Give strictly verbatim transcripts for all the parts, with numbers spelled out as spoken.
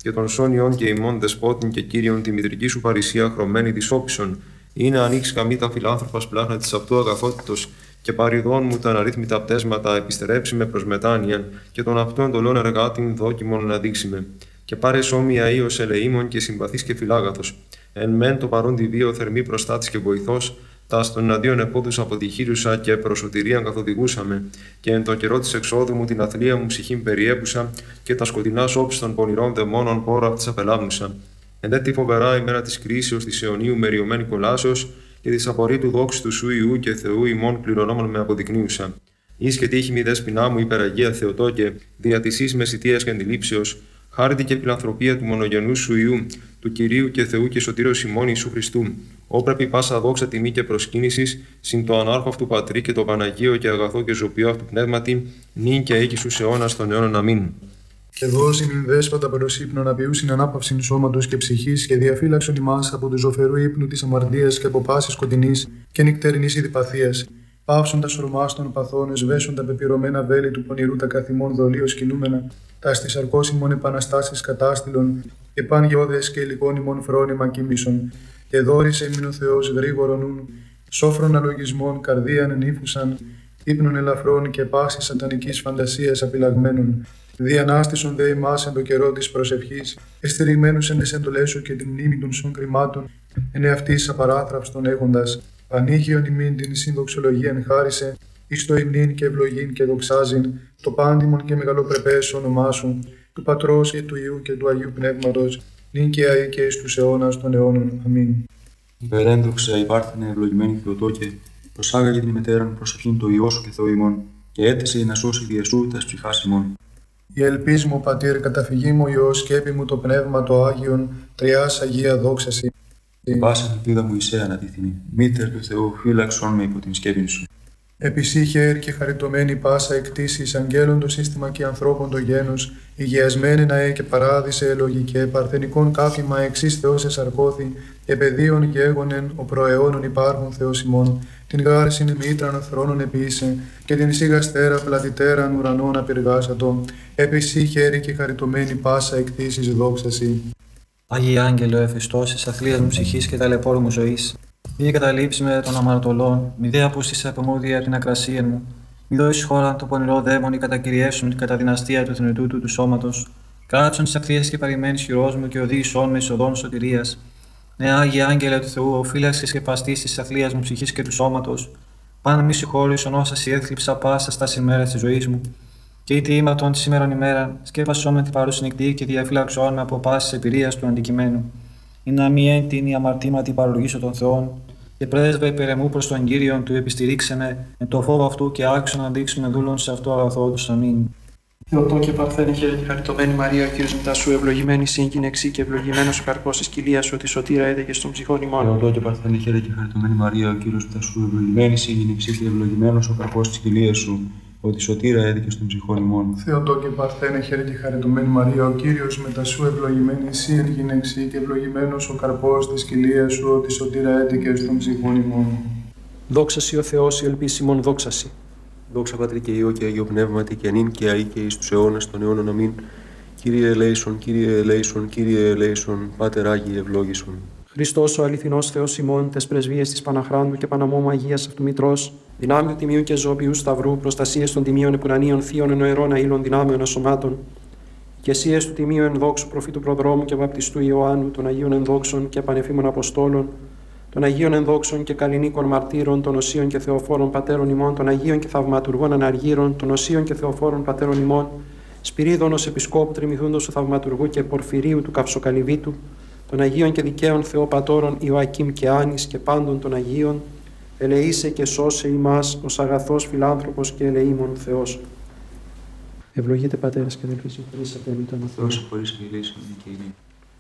και των σόνιων και ημών δεσπότην και κύριων τη μητρική σου παρησία χρωμένη τη όπισον, ή να ανοίξει καμίτα φιλάνθρωπα πλάχνα τη αυτού αγαθότητος και παριδών μου τα αναρρύθμιτα πτέσματα επιστερέψει με προς μετάνοιαν και των αυτών εντολών εργάτην δόκιμον να δείξει με. Και πάρε όμοια ίος ελεήμων και συμπαθής και φιλάγαθος. Εν μεν το παρόν τη βίο θερμή προστάτης και βοηθός, τα στον αντίον επόδους αποτυχήρουσα και προσωτηρίαν καθοδηγούσαμε, και εν το καιρό της εξόδου μου την αθλία μου ψυχήν περιέπουσα, και τα σκοτεινά όψη των πονηρών δαιμόνων πόρο αυτής απελάμνουσα. Εν δε τη φοβερά ημέρα της κρίσεως της αιωνίου μεριωμένη κολάσεως, και της απορρίτου δόξης του σου Ιού και Θεού ημών κληρονόμων με αποδεικνύουσα. Εις και τύχη μη δέσποινά μου υπεραγία Θεοτόκε, δια της εις μεσητείας και αντιλήψεως, χάρητη και φιλανθρωπία του μονογενού σου Ιού, του Κυρίου και Θεού και Σωτήρος ημών Ιησού Χριστού. Όπρεπη πάσα δόξα τιμή και προσκύνησης, συν το ανάρχο αυτού Πατρί και το Παναγίο και αγαθό και ζωπιό αυτού πνεύματι, νυν και οίκη σου αιώνας των αιώνων. Αμήν. Και δώσει νυν δέσποτα προς ύπνον απειούσιν ανάπαυσιν σώματος και ψυχής, και διαφύλαξον ημάς από του ζωφερού ύπνου της αμαρτίας και από πάσης σκοτεινής και νυκτερινής ειδηπαθίας. Πάυσον τα σωρμάς των παθών, εσβέσον τα πεπυρωμένα βέλη του πονηρού τα καθημών δολίως κινούμενα, τα στις αρκώσιμων επαναστάσεις κατάστηλων, και παν γεώδες και υλικών ημών φρόνημα κοιμήσων. Και δόρισε ημιν ο Θεός γρήγορον νουν, σόφρον αλογισμών καρδίαν ενήφουσαν, ύπνων ελαφρών και πάσης σατανικής φαντασίας απειλαγμένων. Διανάστησον δε ημάς εν το καιρό της προσευχής, εστηριγμένους εν τις εντολές σου και την μνήμη των σων κρυμάτων, εν εαυτής απαράθραυστον έχοντας. Πανήγιον ημίν την συνδοξολογίαν χάρισε, εις το υμνήν και ευλογήν και δοξάζειν, το πάντιμον και μεγαλοπρεπές όνομά σου, του Πατρός και του Υιού και του Αγίου Πνεύματος, νυν και αεί και εις τους αιώνας των αιώνων. Αμήν. Υπερένδοξα υπάρχουνε ευλογημένη Θεοτόκε, προσάγαγε την μετέραν προσευχήν το Υιό σου και Θεό ημών, και έθεσε να σώσει διεσού τας ψυχάς ημών. Η ελπίς μου, Πατήρ, καταφυγή μου Υιός, σκέπη μου το Πνεύμα το Άγιον, τριάς Αγία δόξαση. Η πάσα ελπίδα μου εισέ ανατίθινη, μήτερ του Θεού, φύλαξον με υπό την σκέπη σου. Επισύχερ και χαριτωμένη πάσα εκτίσεις, αγγέλων το σύστημα και ανθρώπων το γένος, υγιασμένη ναέ και παράδεισε ελογικέ, παρθενικών κάφημα εξής Θεός εσαρκώθη, επαιδείων γέγονεν, ο προαιώνων υπάρχων Θεός ημών, την γάρσιν μήτραν θρόνων επίησε, και την σιγαστέρα πλατητέραν ουρανών απειργάσατο, επισύχερ και χαριτωμένη πάσα εκτίσεις δόξαση. Άγιε Άγγελο, εφιστώσεις αθλίας μου ψυχής και ταλαιπώρου μου ζωής, μη καταλήψει με των αμαρτωλών, μη δε απούστησε από μου δια την ακρασία μου, μη δώσει χώρα το πονηρό δαίμονι κατακυριεύσουν κατά δυναστεία του θνητού του, του σώματος, κάτσον στις ευθείες και παρημένης χειρός μου και οδήγησόν με εισοδόν σωτηρίας. Ναι, Άγιε Άγγελε του Θεού, ο φύλαξης και παστής της αθλίας μου ψυχής και του σώματος, πάνω μη συγχώρησον όσα σι έθλιψα πάσα στα ημέρας της ζωής μου. Και είτε ήμαρτον τη σήμερον ημέρα, σκέπασόν με την παρούση νυχτή και διαφύλαξόν με από πάσης εμπειρίας του αντικειμένου. Ή να μη έντην η αμαρτήματι παρολογήσω των Θεών, και πρέσβε υπερεμού προς τον Κύριον του επιστηρίξε με, εν το φόβο αυτού και άξιο να δείξουμε δούλων σε αυτό αγαθό του. Αμήν. Θεοτόκε παρθένε χαίρε και χαριτωμένη Μαρία, ο Κύριος μετά σου, ευλογημένη σύγκυνεξή και ευλογημένος ο καρπός της κοιλίας σου, τη σωτήρα έδεκε στον ψυχών ημών. Θεοτόκε παρθένε χαίρε και χαριτωμένη Μαρία, ο Κύριος μετά σου, ευλογημένη σύγκυνεξή και ευλογημένος ο καρπός της κοιλίας σου, ότι σωτήρα έδικε στον ψυχών ημών. Θεοτόκε παρθένε χαίρε και χαριτωμένη Μαρία, ο Κύριος μετά σου, ευλογημένη εσύ εν γυναίξη και ευλογημένος ο καρπός της κοιλίας σου, ότι σωτήρα έδικε στον ψυχών ημών. Δόξα σοι ο Θεός, η ελπίσιμον δόξα σοι. Δόξα Πατρί και Υιό και Αγίο Πνεύματι και νυν και αεί και εις τους αιώνας των αιώνων. Αμήν. Κύριε ελέησον, Κύριε ελέησον, Κύριε ελέησον, Πάτερ Άγιε ευλόγησον. Χριστός ο αληθινός Θεός ημών, τες πρεσβείες της Παναχράντου και Παναμόμου Αγίας αυτού Μητρός, δυνάμεων τιμίου και ζώπιου σταυρού, προστασίες των τιμίων επουρανίων θείων ενοερών αήλων δυνάμεων ασωμάτων, και εσίες του τιμίου ενδόξου προφήτου προδρόμου και βαπτιστού Ιωάννου, των Αγίων ενδόξων και πανεφήμων Αποστόλων, των Αγίων ενδόξων και καλλινίκων μαρτύρων, των Οσίων και Θεοφόρων πατέρων ημών, των Αγίων και θαυματουργών αναργύρων, των Οσίων και Θεοφόρων πατέρων ημών, Σπυρίδωνος Επισκόπου Τριμηθούντος του Θαυματουργού και Πορφυρίου του Καυσοκαλυβίτου, των Αγίων και Δικαίων Θεοπατώρων Ιωακήμ και Άνης και πάντων των Αγίων, ελεήσε και σώσε ημάς ως αγαθός φιλάνθρωπος και ελεήμων Θεός. Ευλογείτε Πατέρας και αδελφοί, συγχωρήσατε εμείς τον Θεός συγχωρήσει και ελέησον και ημί.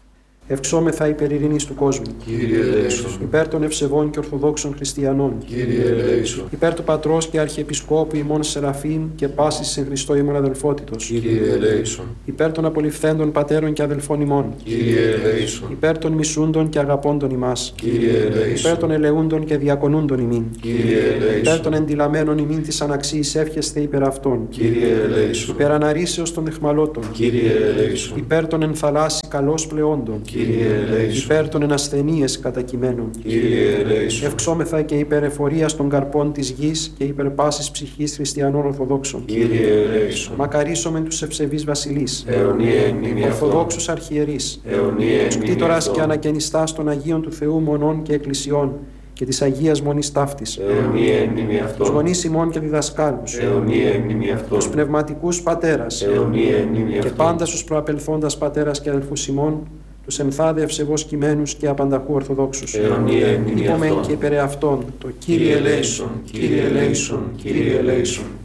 Ευξόμεθα υπέρ ειρήνης του κόσμου. Κύριε ελέησον. Υπέρ των ευσεβών και ορθοδόξων χριστιανών. Κύριε ελέησον. Υπέρ του Πατρός και Αρχιεπισκόπου ημών Σεραφείμ και πάσης εν Χριστώ ημών αδελφότητος. Κύριε ελέησον. Υπέρ των απολυφθέντων πατέρων και αδελφών ημών. Κύριε ελέησον. Υπέρ των μισούντων και αγαπώντων ημάς. Κύριε ελέησον. Υπέρ των ελεούντων και διακονούντων ημίν. Κύριε ελέησον. Υπέρ των εντυλαμένων ημίν της αναξίης εύχεσθε υπέρ αυτών. Κύριε ελέησον. Υπέρ αναρρήσεως των αιχμαλώτων. Κύριε ελέησον. Υπέρ των ενθαλάσσι καλώς πλεόντων. Κύριε ελέησον. Υπέρ των ενασθενείες κατακειμένων. Κύριε ελέησον. Ευξόμεθα και υπέρ εφορίας των καρπών της γης και υπέρ πάσης ψυχής χριστιανών Ορθοδόξων. Κύριε ελέησον. Μακαρίσομεν τους ευσεβείς βασιλείς. Αιωνία εν μνήμη αυτών. Ορθοδόξους αρχιερείς. Αιωνία εν μνήμη Κτήτορας αυτών. και ανακαινιστάς των Αγίων του Θεού μονών και εκκλησιών και της Αγίας Μονής Ταύτης. Αιωνία εν μνήμη Τους αυτών. γονείς ημών και διδασκάλους. Αιωνία εν μνήμη Τους αυτών. πνευματικούς πατέρας. Αιωνία εν μνήμη Και αυτών. πάντα στους προαπελθόντας πατέρας και αδελφούς ημών, τους ενθάδε ευσεβώς κειμένους και απανταχού Ορθοδόξους. Αιωνία εν μνήμη Είπομεν αυτών. και υπερ αυτών το Κύριε ελέησον, Κύριε ελέησον. Κύριε ελέησον.